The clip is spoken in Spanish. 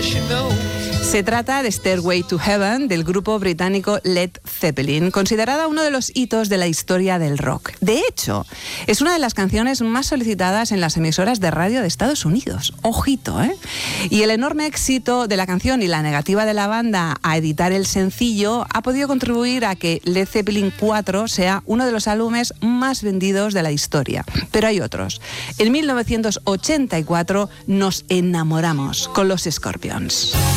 Se trata de Stairway to Heaven del grupo británico Led Zeppelin, considerada uno de los hitos de la historia del rock. De hecho, es una de las canciones más solicitadas en las emisoras de radio de Estados Unidos. Ojito, ¿eh? Y el enorme éxito de la canción y la negativa de la banda a editar el sencillo ha podido contribuir a que Led Zeppelin 4 sea uno de los álbumes más vendidos de la historia. Pero hay otros. En 1984 nos enamoramos con los Scorpions.